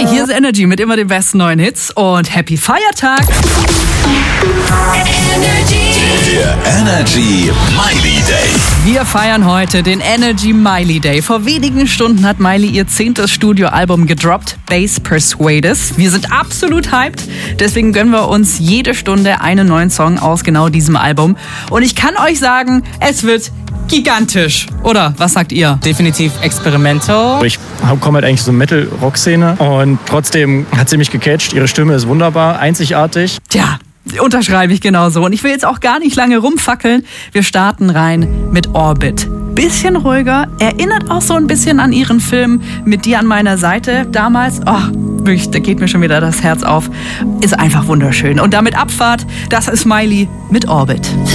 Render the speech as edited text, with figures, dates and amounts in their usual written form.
Hi, hier ist Energy mit immer den besten neuen Hits und Happy Feiertag. Der Energy Miley Day. Wir feiern heute den Energy Miley Day. Vor wenigen Stunden hat Miley ihr 10. Studioalbum gedroppt, Bass Persuaders. Wir sind absolut hyped, deswegen gönnen wir uns jede Stunde einen neuen Song aus genau diesem Album. Und ich kann euch sagen, es wird gigantisch. Oder was sagt ihr? Definitiv experimental. Ich komme halt eigentlich so Metal-Rock-Szene und trotzdem hat sie mich gecatcht. Ihre Stimme ist wunderbar, einzigartig. Tja, unterschreibe ich genauso. Und ich will jetzt auch gar nicht lange rumfackeln. Wir starten rein mit Orbit. Bisschen ruhiger, erinnert auch so ein bisschen an ihren Film Mit dir an meiner Seite damals. Oh, wirklich, da geht mir schon wieder das Herz auf. Ist einfach wunderschön. Und damit Abfahrt, das ist Miley mit Orbit.